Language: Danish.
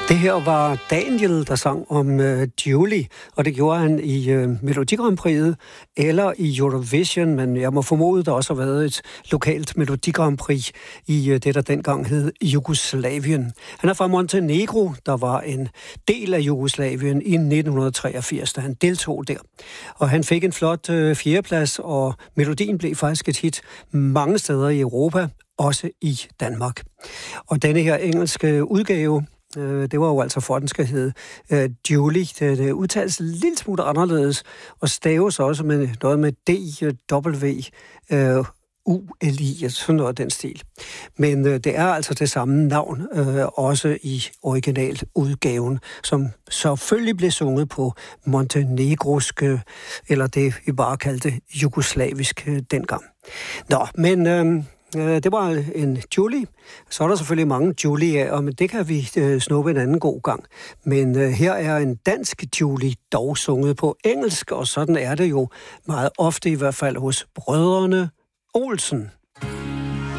Det her var Daniel, der sang om Julie, og det gjorde han i Melodi Grand Prix'et eller i Eurovision, men jeg må formode, der også har været et lokalt Melodi Grand Prix i det, der dengang hed Jugoslavien. Han er fra Montenegro, der var en del af Jugoslavien i 1983, da han deltog der. Og han fik en flot fjerdeplads, og melodien blev faktisk et hit mange steder i Europa, også i Danmark. Og denne her engelske udgave, det var jo altså for, den skal hedde Julie. Det udtales lidt lille smule anderledes, og staves også med noget med D-W-U-L-I, sådan noget af den stil. Men det er altså det samme navn, også i originaludgaven, som selvfølgelig blev sunget på montenegrosk, eller det vi bare kaldte jugoslavisk dengang. Nå, men det var en Julie. Så er der selvfølgelig mange Julier, men det kan vi snuppe en anden god gang. Men her er en dansk Julie, dog sunget på engelsk, og sådan er det jo meget ofte, i hvert fald hos brødrene Olsen.